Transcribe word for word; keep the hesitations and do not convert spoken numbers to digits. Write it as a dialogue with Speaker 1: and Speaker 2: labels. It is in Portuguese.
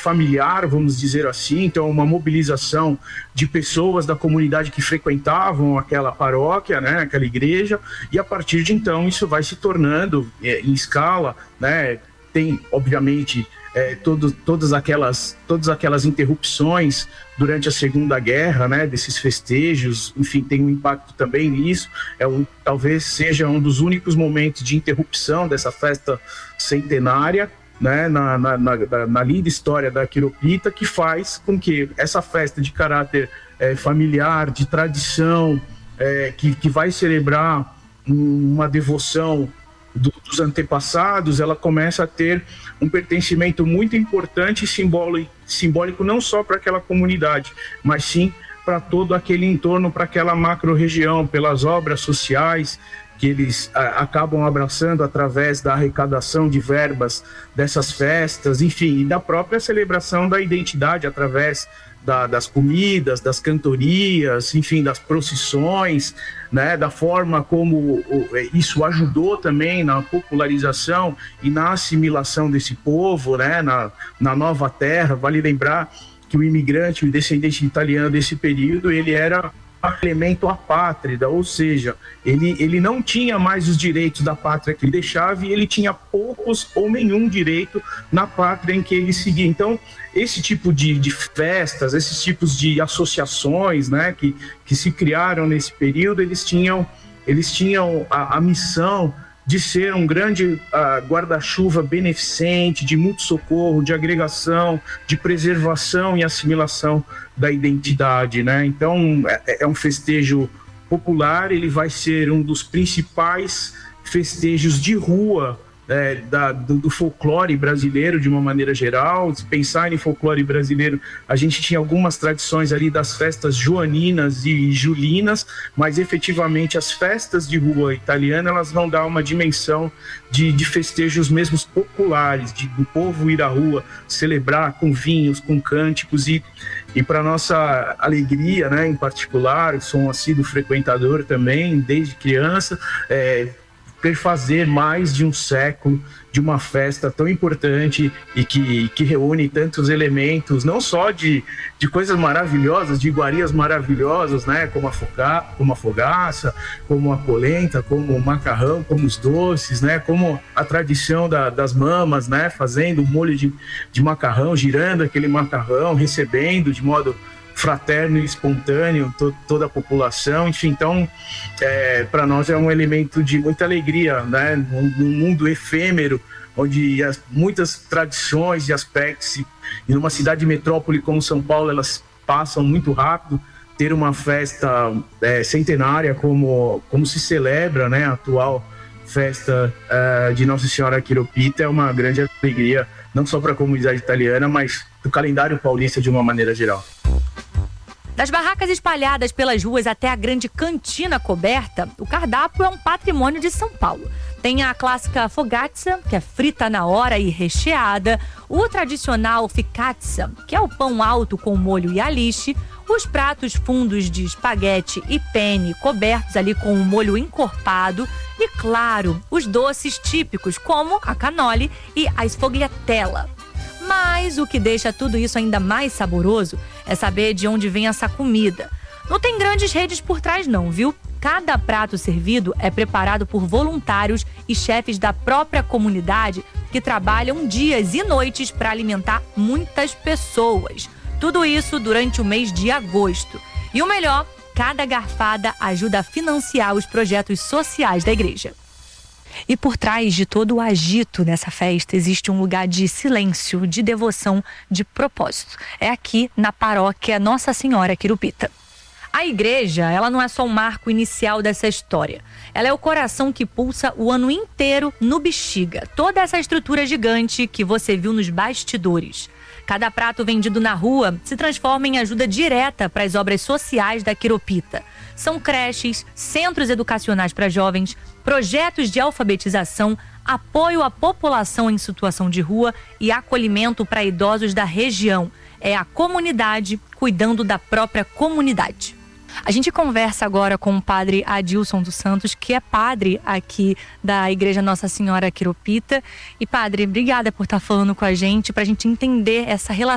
Speaker 1: familiar, vamos dizer assim, então uma mobilização de pessoas da comunidade que frequentavam aquela paróquia, né, aquela igreja, e a partir de então isso vai se tornando é, em escala, né, tem obviamente é, todo, todas, aquelas, todas aquelas interrupções durante a Segunda Guerra, né, desses festejos, enfim, tem um impacto também nisso, é um, talvez seja um dos únicos momentos de interrupção dessa festa centenária, né, na, na, na, na linda história da Quiropita, que faz com que essa festa de caráter é, familiar, de tradição, é, que, que vai celebrar uma devoção do, dos antepassados, ela começa a ter um pertencimento muito importante e simbólico, simbólico não só para aquela comunidade, mas sim para todo aquele entorno, para aquela macro-região, pelas obras sociais que eles a, acabam abraçando através da arrecadação de verbas dessas festas, enfim, e da própria celebração da identidade através da, das comidas, das cantorias, enfim, das procissões, né, da forma como o, isso ajudou também na popularização e na assimilação desse povo, né, na, na nova terra. Vale lembrar que o imigrante, o descendente italiano desse período, ele era elemento apátrida, ou seja, ele, ele não tinha mais os direitos da pátria que ele deixava e ele tinha poucos ou nenhum direito na pátria em que ele seguia. Então, esse tipo de, de festas, esses tipos de associações, né, que, que se criaram nesse período, eles tinham, eles tinham a, a missão de ser um grande uh, guarda-chuva beneficente, de muito socorro, de agregação, de preservação e assimilação da identidade, né? Então, é, é um festejo popular, ele vai ser um dos principais festejos de rua é, da, do, do folclore brasileiro, de uma maneira geral. Se pensar em folclore brasileiro, a gente tinha algumas tradições ali das festas joaninas e julinas, mas efetivamente as festas de rua italiana, elas vão dar uma dimensão de, de festejos mesmo populares, de, do povo ir à rua, celebrar com vinhos, com cânticos, e, e para nossa alegria, né, em particular, sou um assíduo frequentador também, desde criança, é, fazer mais de um século de uma festa tão importante e que, que reúne tantos elementos, não só de, de coisas maravilhosas, de iguarias maravilhosas, né, como a, foga, como a fogaça, como a polenta, como o macarrão, como os doces, né, como a tradição da, das mamas, né, fazendo o molho de, de macarrão, girando aquele macarrão, recebendo de modo fraterno e espontâneo to, toda a população, enfim, então é, para nós é um elemento de muita alegria, né, num, num mundo efêmero, onde as, muitas tradições e aspectos, e, e numa cidade metrópole como São Paulo, elas passam muito rápido. Ter uma festa é, centenária como, como se celebra, né, a atual festa uh, de Nossa Senhora Quiropita é uma grande alegria, não só para a comunidade italiana, mas do calendário paulista de uma maneira geral.
Speaker 2: Das barracas espalhadas pelas ruas até a grande cantina coberta, o cardápio é um patrimônio de São Paulo. Tem a clássica fogazza, que é frita na hora e recheada, o tradicional focaccia, que é o pão alto com molho e alite, os pratos fundos de espaguete e penne cobertos ali com um molho encorpado e, claro, os doces típicos como a cannoli e a sfogliatella. Mas o que deixa tudo isso ainda mais saboroso é saber de onde vem essa comida. Não tem grandes redes por trás não, viu? Cada prato servido é preparado por voluntários e chefes da própria comunidade que trabalham dias e noites para alimentar muitas pessoas. Tudo isso durante o mês de agosto. E o melhor, cada garfada ajuda a financiar os projetos sociais da igreja. E por trás de todo o agito nessa festa existe um lugar de silêncio, de devoção, de propósito. É aqui na paróquia Nossa Senhora Quiropita. A igreja, ela não é só um marco inicial dessa história. Ela é o coração que pulsa o ano inteiro no Bexiga. Toda essa estrutura gigante que você viu nos bastidores. Cada prato vendido na rua se transforma em ajuda direta para as obras sociais da Quiropita. São creches, centros educacionais para jovens, projetos de alfabetização, apoio à população em situação de rua e acolhimento para idosos da região. É a comunidade cuidando da própria comunidade. A gente conversa agora com o padre Adilson dos Santos, que é padre aqui da Igreja Nossa Senhora Quiropita. E padre, obrigada por estar falando com a gente, para a gente entender essa relação